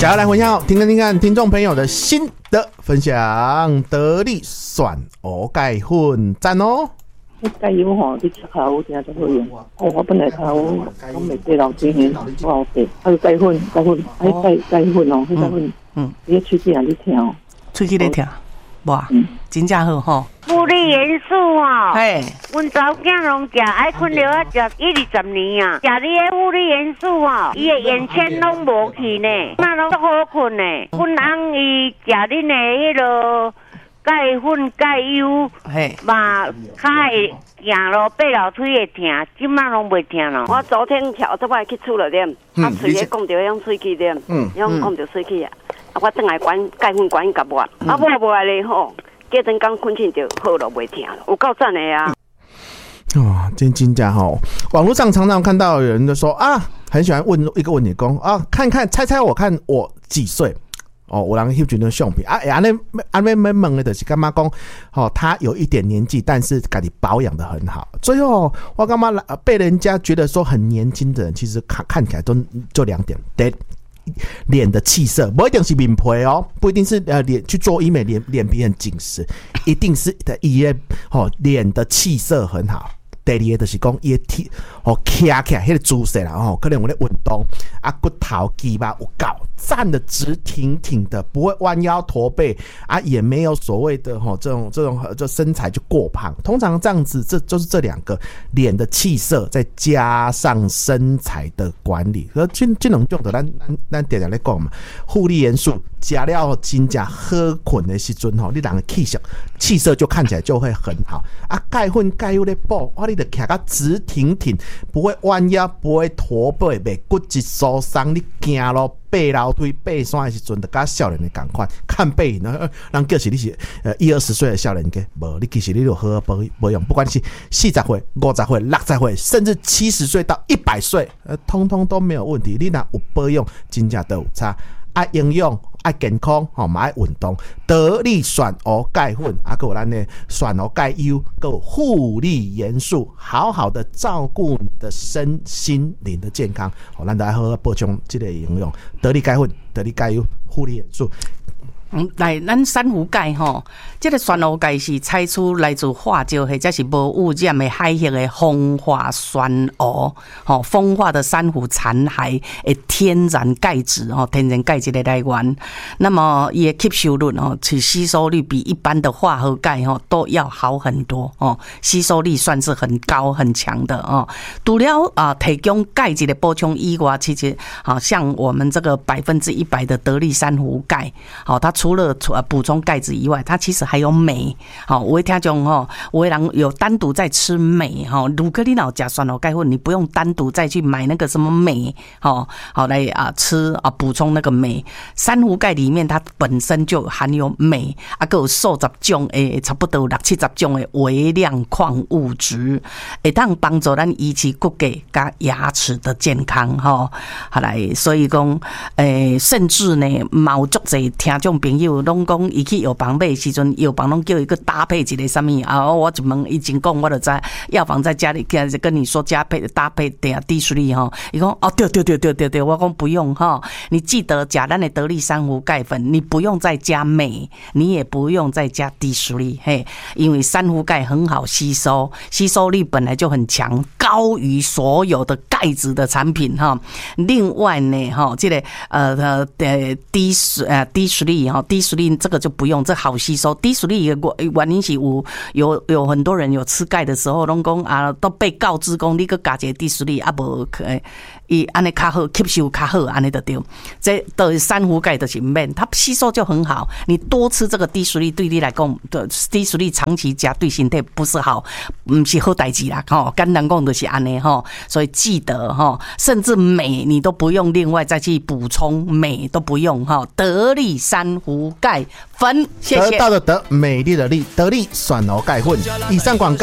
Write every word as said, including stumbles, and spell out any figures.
想要来分享，听看听看听众朋友的心得分享，得力选蚵钙粉赞哦！ 迄钙油吼，你吃下有真正好用。哦，我本来头我袂记老几年，我后底还有钙粉，钙粉，还钙钙粉哦，迄钙粉，嗯，你喙齿也咧疼哦， 喙齿咧疼，哇，真正好吼。 钴锂元素哦， 嘿， 阮查某囝拢食，爱困了啊食一二十年啊，食你的钴锂元素哦，伊的眼圈拢无去呢，那拢好困呢。阮翁伊食恁的迄落钙粉钙油， 嘿， 嘛较会行路爬楼梯会疼，即摆拢袂疼咯。 我昨天跳倒摆去厝了点，啊，喙咧讲着迄喙齿点，嗯，迄讲着喙齿啊，啊，我转来管钙粉管甲抹，啊，抹抹来咧吼。隔阵刚困醒就好了，袂疼了，有够赞的啊！ 哦，真真假吼，网络上常常看到有人就说啊，很喜欢问一个问题，讲啊，看看猜猜我看我几岁？哦，有人翕一张相片啊，安尼安尼问问的就是干嘛讲？哦，他有一点年纪，但是家己保养的很好。最后我干嘛被人家觉得说很年轻的人，其实看看起来都就两点，对。脸的气色不一定是面皮哦，不一定是呃脸去做医美脸脸皮很紧实，一定是的伊的哦脸的气色很好。第二个就是讲伊的体哦徛起来迄个姿势啦哦，可能有咧运动啊，骨头肌肉有够站得直挺挺的，不会弯腰驼背啊，也没有所谓的哈、哦、这种这种这身材就过胖。通常这样子，这就是这两个脸的气色，再加上身材的管理，和这这两种的咱咱咱常常咧讲嘛，护理元素加了真正好困的时阵吼，你人的气色气色就看起来就会很好啊。钙粉钙油咧补，哇，你得徛到直挺挺，不会弯腰，不会驼背，袂骨质疏松，你行路。爬楼梯、爬山的时阵，就甲少年的同款，看背影，人叫是你是呃一二十岁的少年家，无你其实你就好好保保养，不管是四十岁、五十岁、六十岁，甚至七十岁到一百岁，呃，通通都没有问题。你若有保养，真正都有差。爱营养、爱健康，吼嘛爱运动，得力选蚵钙粉，啊，还有咱的选蚵钙油，还有护理元素，好好的照顾你的身心灵的健康。好，咱来好好补充这个营养，得力钙粉、得力钙油、护理元素。 嗯，来，咱珊瑚钙吼，这个珊瑚钙是采取来自化石或者是无污染的海域的风化珊瑚，吼，风化的珊瑚残骸的天然钙质，吼，天然钙质的来源。那么，伊的吸收率哦，其吸收率比一般的化合钙吼都要好很多哦，吸收力算是很高很强的哦。除了啊提供钙质的补充以外，其实好像我们这个百分之一百的得力珊瑚钙，好，它除了补充钙质以外，它其实还有镁。好，我会听讲吼，有的人有单独在吃镁哈。如果你老吃酸蚵钙粉，你不用单独再去买那个什么镁，好，好来啊吃啊补充那个镁。珊瑚钙里面它本身就含有镁，啊，还有数十种诶，差不多六七十种的微量矿物质，会当帮助咱维持骨骼跟牙齿的健康哈。好来，所以讲诶，甚至呢，有足侪听众朋友拢讲，伊去药房买的时阵，药房拢叫伊个搭配一个什么啊？我就问伊真讲，我就知药房在家里跟你说加配搭配点低水力哈。伊讲哦，对对对对对对，我讲不用哈，你记得加咱的得力珊瑚钙粉，你不用再加镁，你也不用再加低水力嘿，因为珊瑚钙很好吸收，吸收力本来就很强，高于所有的钙质的产品哈。另外呢哈，这个呃呃低水呃低水力哈。低水力这个就不用，这好吸收。低水力的原因是有有有很多人有吃钙的时候，拢讲啊都被告知讲你个加一个低水力啊无可伊安尼较好，吸收较好，安尼就对。这的珊瑚钙就是免，它吸收就很好。你多吃这个低水力对你来讲，低水力长期加对身体不是好，不是好代志啦。吼，简单讲就是安尼吼。所以记得吼，甚至镁你都不用另外再去补充，镁都不用哈。得力珊瑚钙粉，谢谢。 得到的得，美丽的丽，得力选蚵钙粉。以上广告。